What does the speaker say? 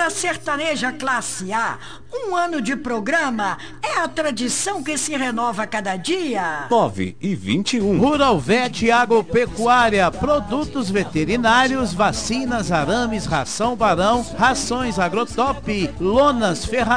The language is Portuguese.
Mangueira Sertaneja Classe A. Um ano de programa é a tradição que se renova a cada dia. 9:21. Rural Vet Agropecuária, produtos veterinários, vacinas, arames, ração Barão, rações Agrotop, lonas, ferramentas.